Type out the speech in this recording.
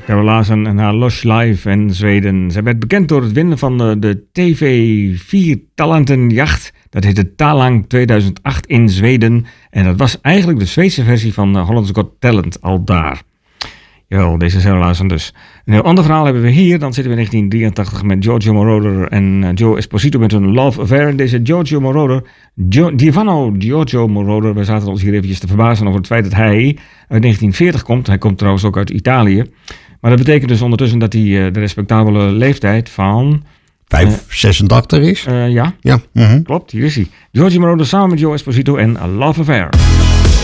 Carol Larsen en haar Lush Live in Zweden. Zij werd bekend door het winnen van de TV4 talentenjacht. Dat heette Talang 2008 in Zweden. En dat was eigenlijk de Zweedse versie van Holland's Got Talent al daar. Jawel, deze Carol Larsen dus. Een heel ander verhaal hebben we hier. Dan zitten we in 1983 met Giorgio Moroder en Joe Esposito met hun Love Affair. Deze Giorgio Moroder, Giorgio Moroder, we zaten ons hier eventjes te verbazen over het feit dat hij uit 1940 komt. Hij komt trouwens ook uit Italië. Maar dat betekent dus ondertussen dat hij de respectabele leeftijd van... 86 is? Ja, Ja. Klopt, hier is hij. Giorgio Moroder samen met Joe Esposito en A Love Affair.